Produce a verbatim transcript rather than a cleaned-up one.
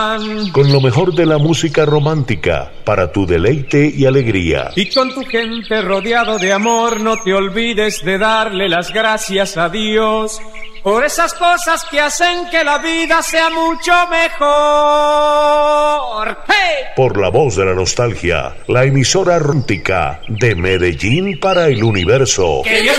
Con lo mejor de la música romántica, para tu deleite y alegría. Y con tu gente rodeado de amor, no te olvides de darle las gracias a Dios por esas cosas que hacen que la vida sea mucho mejor. ¡Hey! Por la voz de la nostalgia, la emisora romántica de Medellín para el universo. Que Dios